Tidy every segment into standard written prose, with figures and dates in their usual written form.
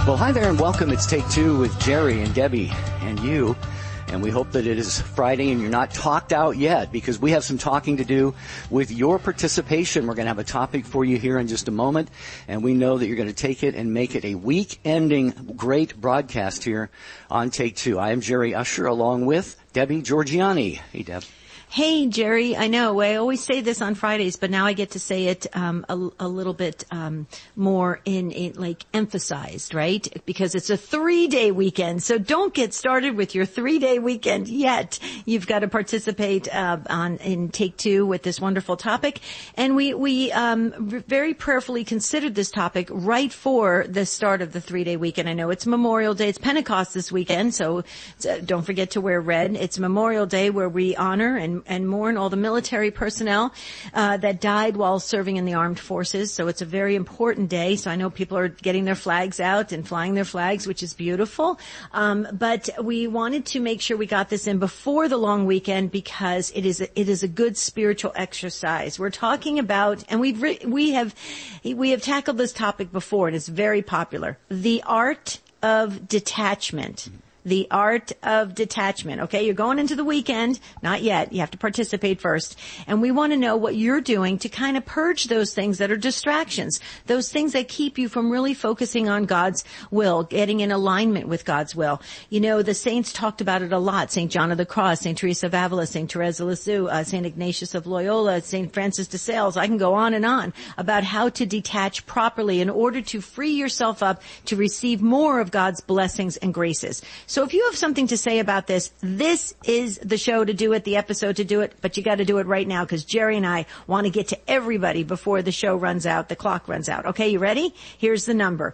Well, hi there and welcome. It's Take Two with Jerry and Debbie and you. And we hope that it is Friday and you're not talked out yet, because we have some talking to do with your participation. We're going to have a topic for you here in just a moment, and we know that you're going to take it and make it a week-ending great broadcast here on Take Two. I am Jerry Usher along with Debbie Georgiani. Hey, Deb. Hey, Jerry, I know I always say this on Fridays, but now I get to say it a little bit more in like emphasized, right? Because it's a 3-day weekend. So don't get started with your 3-day weekend yet. You've got to participate in Take Two with this wonderful topic. And we very prayerfully considered this topic right for the start of the 3-day weekend. I know it's Memorial Day. It's Pentecost this weekend, so don't forget to wear red. It's Memorial Day where we honor and mourn all the military personnel that died while serving in the armed forces. So it's a very important day. So I know people are getting their flags out and flying their flags, which is beautiful. But we wanted to make sure we got this in before the long weekend because it is a good spiritual exercise. We're talking about, and we have tackled this topic before, and it's very popular. The art of detachment. The art of detachment. Okay, you're going into the weekend. Not yet. You have to participate first. And we want to know what you're doing to kind of purge those things that are distractions, those things that keep you from really focusing on God's will, getting in alignment with God's will. You know, the saints talked about it a lot. St. John of the Cross, St. Teresa of Avila, St. Therese of Lisieux, St. Ignatius of Loyola, St. Francis de Sales. I can go on and on about how to detach properly in order to free yourself up to receive more of God's blessings and graces. So if you have something to say about this is the show to do it, the episode to do it, but you got to do it right now because Jerry and I want to get to everybody before the show runs out, the clock runs out. Okay, you ready? Here's the number.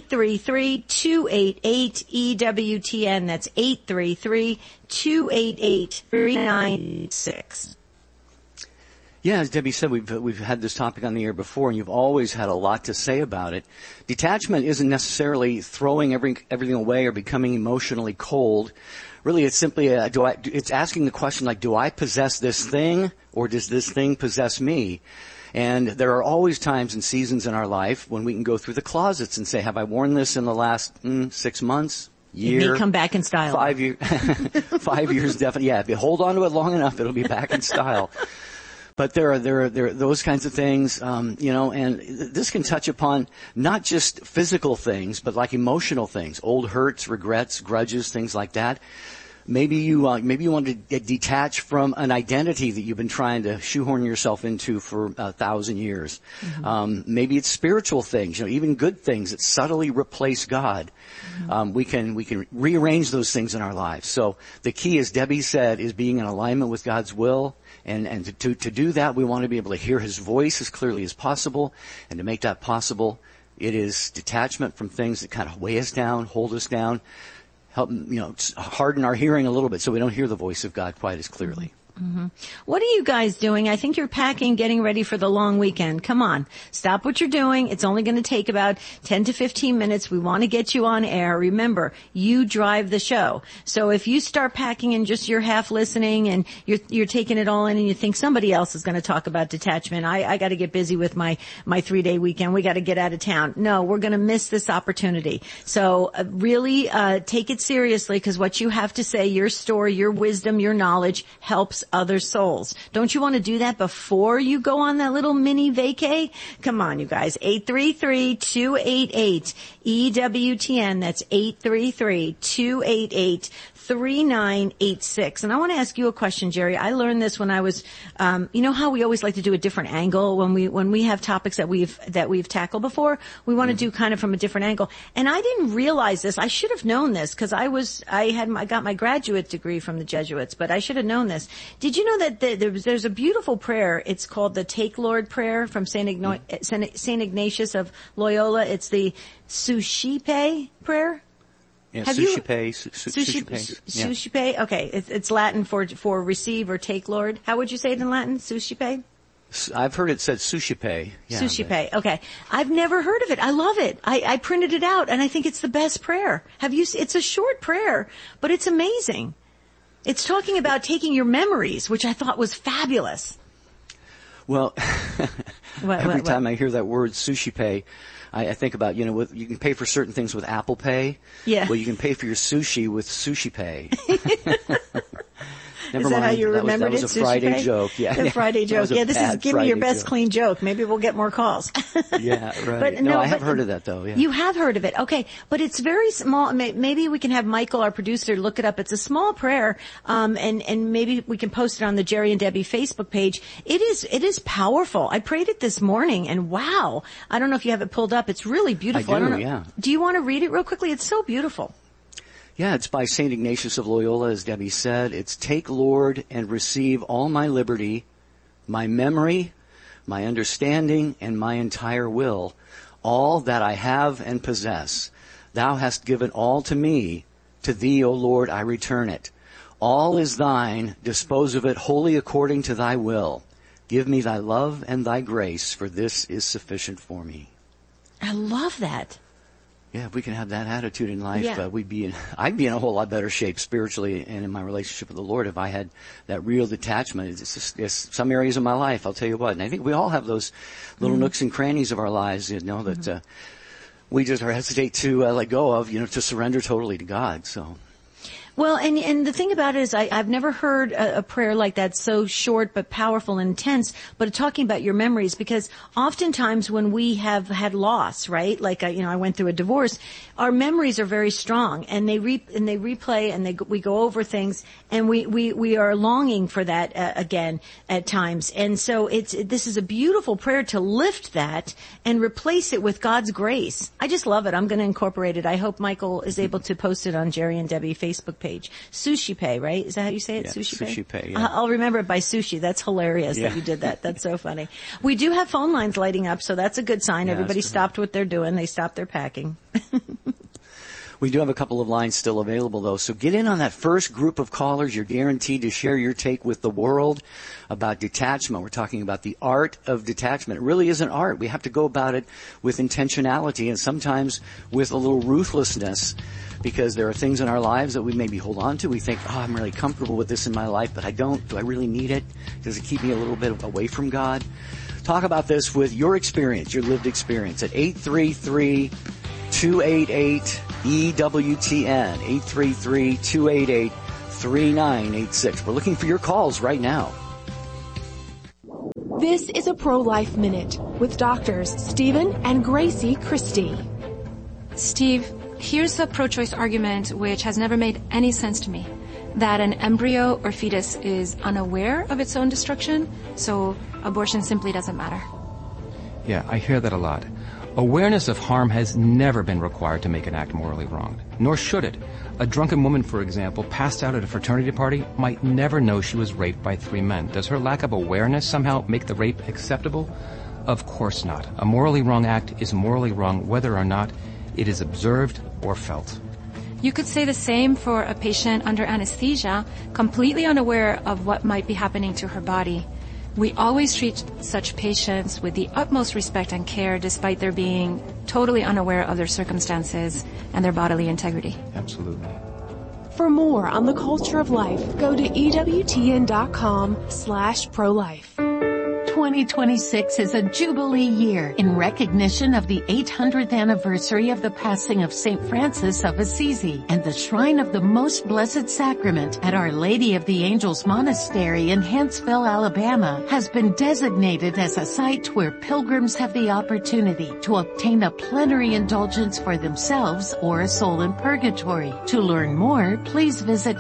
833-288-EWTN. That's 833-288-3986. Yeah, as Debbie said, we've had this topic on the air before, and you've always had a lot to say about it. Detachment isn't necessarily throwing everything away or becoming emotionally cold. Really, it's simply it's asking the question like, do I possess this thing, or does this thing possess me? And there are always times and seasons in our life when we can go through the closets and say, have I worn this in the last 6 months? Year, it may come back in style. 5 years, 5 years definitely. Yeah, if you hold on to it long enough, it'll be back in style. But there are those kinds of things, and this can touch upon not just physical things, but like emotional things, old hurts, regrets, grudges, things like that. Maybe you want to get detached from an identity that you've been trying to shoehorn yourself into for 1,000 years. Mm-hmm. Maybe it's spiritual things, even good things that subtly replace God. Mm-hmm. We can rearrange those things in our lives. So the key, as Debbie said, is being in alignment with God's will. And to do that, we want to be able to hear His voice as clearly as possible. And to make that possible, it is detachment from things that kind of weigh us down, hold us down, help, harden our hearing a little bit so we don't hear the voice of God quite as clearly. Mm-hmm. What are you guys doing? I think you're packing, getting ready for the long weekend. Come on. Stop what you're doing. It's only going to take about 10 to 15 minutes. We want to get you on air. Remember, you drive the show. So if you start packing and just you're half listening and you're taking it all in and you think somebody else is going to talk about detachment, I got to get busy with my 3-day weekend. We got to get out of town. No, we're going to miss this opportunity. So really take it seriously because what you have to say, your story, your wisdom, your knowledge helps other souls. Don't you want to do that before you go on that little mini vacay? Come on, you guys. 833-288-EWTN. That's 833-288-3986. And I want to ask you a question, Jerry. I learned this when I was, you know how we always like to do a different angle when we have topics that we've tackled before? We want to do kind of from a different angle. And I didn't realize this. I should have known this because I got my graduate degree from the Jesuits, but I should have known this. Did you know that there's a beautiful prayer? It's called the Take Lord prayer from Saint Ignatius of Loyola. It's the Suscipe prayer. Yeah, Suscipe. Suscipe. Okay, it's Latin for receive or take Lord. How would you say it in Latin? Suscipe. I've heard it said Suscipe. Yeah, Suscipe. Okay. I've never heard of it. I love it. I printed it out and I think it's the best prayer. It's a short prayer, but it's amazing. It's talking about taking your memories, which I thought was fabulous. Well, every time I hear that word Suscipe, I think about, you can pay for certain things with Apple Pay. Yeah. Well, you can pay for your sushi with Sushi Pay. Never is that mind. how you remembered it? That was a Friday Pay? joke. Yeah. The Friday joke. Yeah, this is give me your best clean joke. Maybe we'll get more calls. Yeah, right. But I have heard of that though. Yeah. You have heard of it. Okay. But it's very small. Maybe we can have Michael, our producer, look it up. It's a small prayer. And maybe we can post it on the Jerry and Debbie Facebook page. It is powerful. I prayed it this morning and wow. I don't know if you have it pulled up. It's really beautiful. I don't know. Yeah. Do you want to read it real quickly? It's so beautiful. Yeah, it's by St. Ignatius of Loyola, as Debbie said. It's, take, Lord, and receive all my liberty, my memory, my understanding, and my entire will, all that I have and possess. Thou hast given all to me. To thee, O Lord, I return it. All is thine. Dispose of it wholly according to thy will. Give me thy love and thy grace, for this is sufficient for me. I love that. Yeah, if we can have that attitude in life, yeah. I'd be in a whole lot better shape spiritually and in my relationship with the Lord if I had that real detachment. It's some areas of my life, I'll tell you what. And I think we all have those little nooks and crannies of our lives, that we just hesitate to let go of, to surrender totally to God. So. Well, and the thing about it is I've never heard a prayer like that so short but powerful and intense, but talking about your memories, because oftentimes when we have had loss, right? Like, I went through a divorce, our memories are very strong and they replay and we go over things and we are longing for that again at times. And so this is a beautiful prayer to lift that and replace it with God's grace. I just love it. I'm going to incorporate it. I hope Michael is able to post it on Jerry and Debbie Facebook page. Sushi Pay, right? Is that how you say it? Yeah, Sushi Pay. Yeah. I'll remember it by sushi. That's hilarious that you did that. That's so funny. We do have phone lines lighting up, so that's a good sign. Yeah, everybody stopped what they're doing. They stopped their packing. We do have a couple of lines still available, though. So get in on that first group of callers. You're guaranteed to share your take with the world about detachment. We're talking about the art of detachment. It really is an art. We have to go about it with intentionality and sometimes with a little ruthlessness, because there are things in our lives that we maybe hold on to. We think, I'm really comfortable with this in my life, but I don't. Do I really need it? Does it keep me a little bit away from God? Talk about this with your experience, your lived experience at 833-288-EWTN, 833-288-3986. We're looking for your calls right now. This is a Pro-Life Minute with doctors Stephen and Gracie Christie. Steve, here's a pro-choice argument which has never made any sense to me, that an embryo or fetus is unaware of its own destruction, so abortion simply doesn't matter. Yeah, I hear that a lot. Awareness of harm has never been required to make an act morally wrong, nor should it. A drunken woman, for example, passed out at a fraternity party might never know she was raped by 3 men. Does her lack of awareness somehow make the rape acceptable? Of course not. A morally wrong act is morally wrong whether or not it is observed or felt. You could say the same for a patient under anesthesia, completely unaware of what might be happening to her body. We always treat such patients with the utmost respect and care despite their being totally unaware of their circumstances and their bodily integrity. Absolutely. For more on the culture of life, go to EWTN.com/pro-life. 2026 is a Jubilee year in recognition of the 800th anniversary of the passing of St. Francis of Assisi, and the Shrine of the Most Blessed Sacrament at Our Lady of the Angels Monastery in Huntsville, Alabama, has been designated as a site where pilgrims have the opportunity to obtain a plenary indulgence for themselves or a soul in purgatory. To learn more, please visit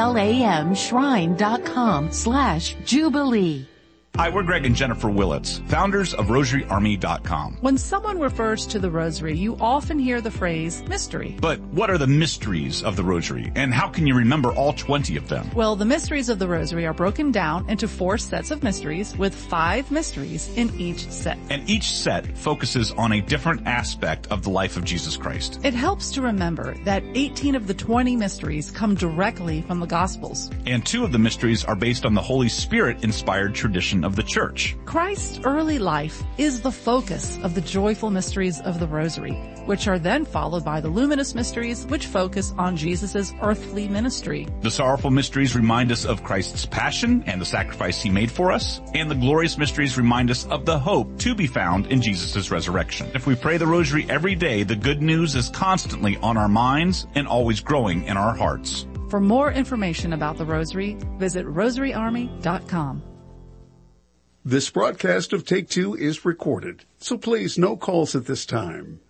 olamshrine.com/Jubilee. Hi, we're Greg and Jennifer Willits, founders of RosaryArmy.com. When someone refers to the Rosary, you often hear the phrase mystery. But what are the mysteries of the Rosary, and how can you remember all 20 of them? Well, the mysteries of the Rosary are broken down into 4 sets of mysteries with 5 mysteries in each set. And each set focuses on a different aspect of the life of Jesus Christ. It helps to remember that 18 of the 20 mysteries come directly from the Gospels. And 2 of the mysteries are based on the Holy Spirit-inspired tradition of of the church. Christ's early life is the focus of the joyful mysteries of the Rosary, which are then followed by the luminous mysteries, which focus on Jesus' earthly ministry. The sorrowful mysteries remind us of Christ's passion and the sacrifice he made for us, and the glorious mysteries remind us of the hope to be found in Jesus' resurrection. If we pray the Rosary every day, the good news is constantly on our minds and always growing in our hearts. For more information about the Rosary, visit rosaryarmy.com. This broadcast of Take Two is recorded, so please no calls at this time.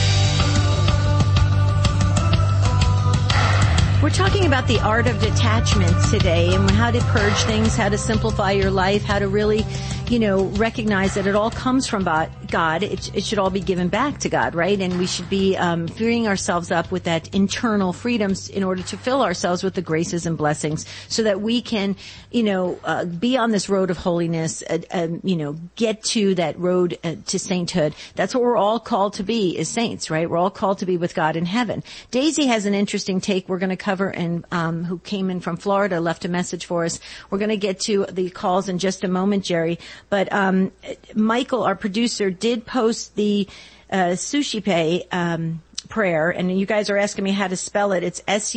We're talking about the art of detachment today and how to purge things, how to simplify your life, how to really, recognize that it all comes from God. It should all be given back to God, right? And we should be freeing ourselves up with that internal freedoms in order to fill ourselves with the graces and blessings so that we can, be on this road of holiness, get to that road to sainthood. That's what we're all called to be, is saints, right? We're all called to be with God in heaven. Daisy has an interesting take we're going to cover, and who came in from Florida, left a message for us. We're going to get to the calls in just a moment, Jerry. But Michael, our producer, did post the Sushi Pay prayer, and you guys are asking me how to spell it. It's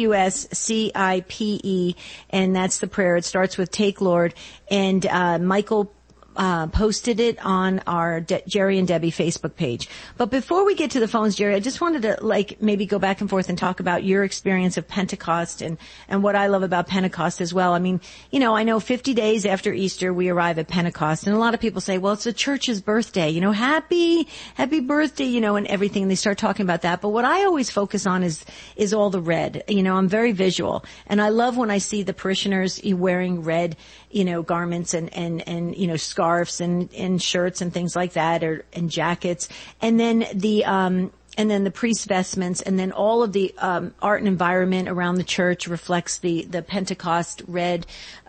SUSCIPE, and that's the prayer. It starts with "Take, Lord," and Michael posted it on our Jerry and Debbie Facebook page. But before we get to the phones, Jerry, I just wanted to maybe go back and forth and talk about your experience of Pentecost and what I love about Pentecost as well. I mean, I know 50 days after Easter we arrive at Pentecost, and a lot of people say, well, it's the church's birthday, happy birthday, and everything. And they start talking about that. But what I always focus on is all the red. I'm very visual, and I love when I see the parishioners wearing red, garments and scarves and shirts and things like that, and jackets, and then the priest's vestments, and then all of the art and environment around the church reflects the Pentecost red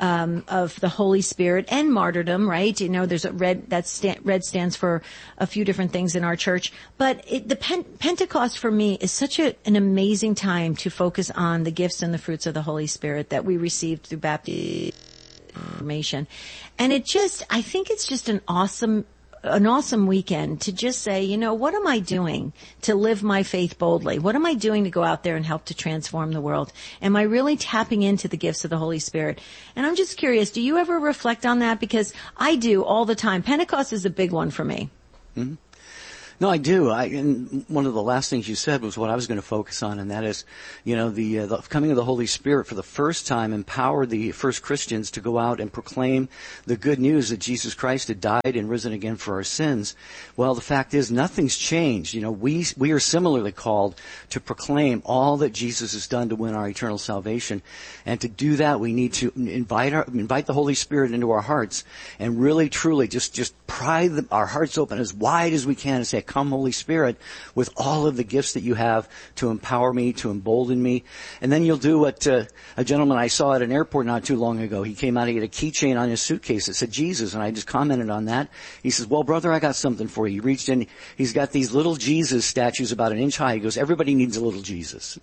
of the Holy Spirit and martyrdom, right? There's a red red stands for a few different things in our church, but Pentecost for me is such an amazing time to focus on the gifts and the fruits of the Holy Spirit that we received through baptism. Information. And I think it's just an awesome weekend to just say, what am I doing to live my faith boldly? What am I doing to go out there and help to transform the world? Am I really tapping into the gifts of the Holy Spirit? And I'm just curious, do you ever reflect on that? Because I do all the time. Pentecost is a big one for me. Mm-hmm. No, I do. And one of the last things you said was what I was going to focus on, and that is, the coming of the Holy Spirit for the first time empowered the first Christians to go out and proclaim the good news that Jesus Christ had died and risen again for our sins. Well, the fact is, nothing's changed. We are similarly called to proclaim all that Jesus has done to win our eternal salvation, and to do that, we need to invite the Holy Spirit into our hearts and really, truly, just pry our hearts open as wide as we can and say, "Come, Holy Spirit, with all of the gifts that you have to empower me, to embolden me." And then you'll do what a gentleman I saw at an airport not too long ago. He came out, he had a keychain on his suitcase that said Jesus, and I just commented on that. He says, "Well, brother, I got something for you." He reached in, he's got these little Jesus statues about an inch high. He goes, "Everybody needs a little Jesus."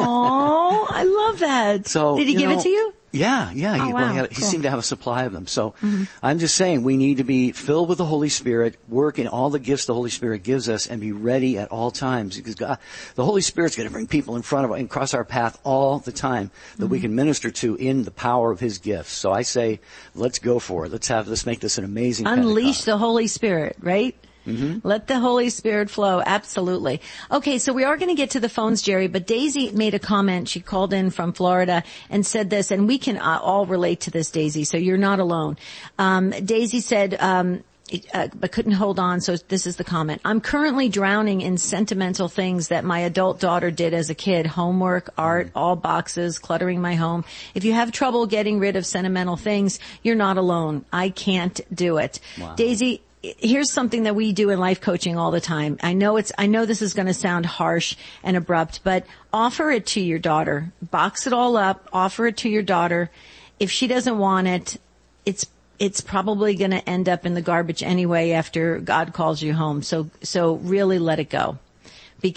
Oh, I love that. So, did he give it to you? Yeah. Oh, wow. He seemed to have a supply of them. So I'm just saying we need to be filled with the Holy Spirit, work in all the gifts the Holy Spirit gives us, and be ready at all times. Because the Holy Spirit's going to bring people in front of us and cross our path all the time that we can minister to in the power of His gifts. So I say, let's go for it. Let's make this an amazing Unleash Pentecost. the Holy Spirit, right? Mm-hmm. Let the Holy Spirit flow. Absolutely. Okay, so we are going to get to the phones, Jerry, but Daisy made a comment. She called in from Florida and said this, and we can all relate to this, Daisy, so you're not alone. Daisy said, but couldn't hold on, so this is the comment. "I'm currently drowning in sentimental things that my adult daughter did as a kid. Homework, art, all boxes, cluttering my home. If you have trouble getting rid of sentimental things, you're not alone. I can't do it." Wow. Daisy, here's something that we do in life coaching all the time. I know this is going to sound harsh and abrupt, but offer it to your daughter. Box it all up, offer it to your daughter. If she doesn't want it, it's probably going to end up in the garbage anyway after God calls you home. So really let it go.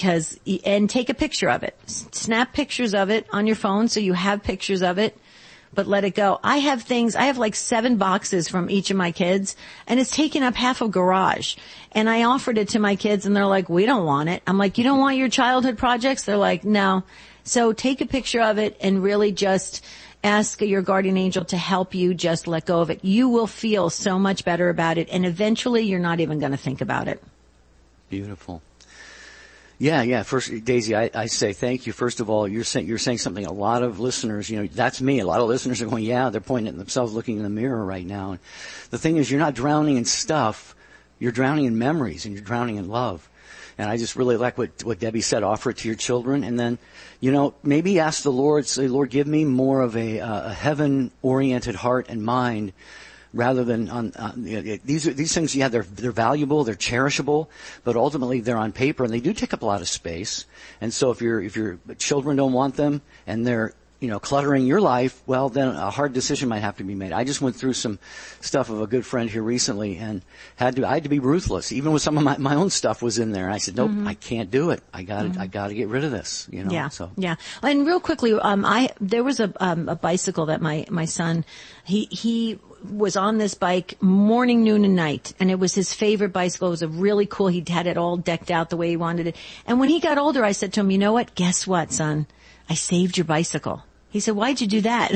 And take a picture of it. Snap pictures of it on your phone so you have pictures of it. but let it go. I have like 7 boxes from each of my kids, and it's taking up half a garage. And I offered it to my kids, and they're like, we don't want it. I'm like, you don't want your childhood projects? They're like, no. So take a picture of it and really just ask your guardian angel to help you just let go of it. You will feel so much better about it, and eventually you're not even going to think about it. Beautiful. Yeah. First, Daisy, I say thank you. First of all, you're saying something a lot of listeners, that's me. A lot of listeners are going, yeah, they're pointing at themselves, looking in the mirror right now. And the thing is, you're not drowning in stuff. You're drowning in memories, and you're drowning in love. And I just really like what Debbie said, offer it to your children. And then, maybe ask the Lord, say, Lord, give me more of a heaven-oriented heart and mind, rather than on these things. Yeah, they're valuable, they're cherishable, but ultimately they're on paper and they do take up a lot of space. And so if your children don't want them and they're cluttering your life, well, then a hard decision might have to be made. I just went through some stuff of a good friend here recently, and I had to be ruthless. Even with some of my own stuff was in there. And I said, nope, I can't do it. I got to get rid of this. Yeah. So. Yeah. And real quickly, there was a bicycle that my son, he was on this bike morning, noon, and night, and it was his favorite bicycle. It was a really cool. He had it all decked out the way he wanted it. And when he got older, I said to him, you know what? Guess what, son? I saved your bicycle. He said, why'd you do that?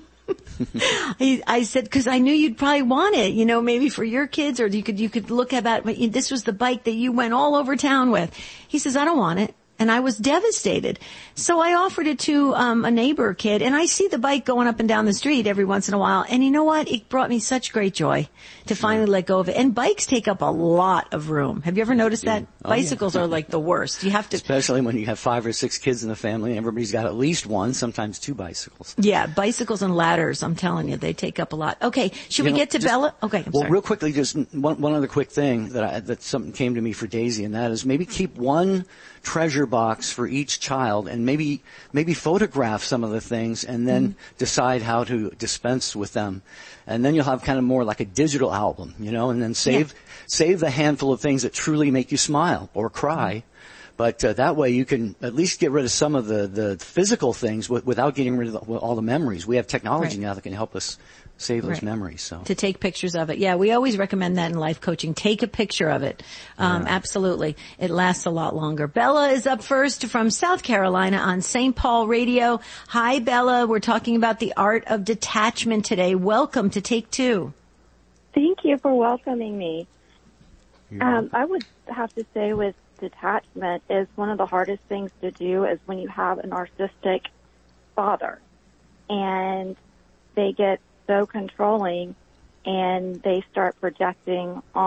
I said, because I knew you'd probably want it, maybe for your kids, or you could look about, this was the bike that you went all over town with. He says, I don't want it. And I was devastated. So I offered it to a neighbor kid, and I see the bike going up and down the street every once in a while. And you know what? It brought me such great joy to finally let go of it. And bikes take up a lot of room. Have you ever noticed that? Bicycles are like the worst. You have to, especially when you have 5 or 6 kids in the family, and everybody's got at least one, sometimes 2 bicycles. Yeah, bicycles and ladders. I'm telling you, they take up a lot. Okay, should we get to Bella? Okay, sorry. Real quickly, just one other quick thing that something came to me for Daisy, and that is maybe keep one treasure box for each child, and maybe photograph some of the things, and then decide how to dispense with them. And then you'll have kind of more like a digital album, and then save the handful of things that truly make you smile or cry. But that way you can at least get rid of some of the physical things without getting rid of all the memories. We have technology now that can help us save those memories. So to take pictures of it. Yeah, we always recommend that in life coaching. Take a picture of it. Absolutely. It lasts a lot longer. Bella is up first from South Carolina on St. Paul Radio. Hi, Bella. We're talking about the art of detachment today. Welcome to Take Two. Thank you for welcoming me. I would have to say with detachment is one of the hardest things to do is when you have a narcissistic father and they get so controlling and they start projecting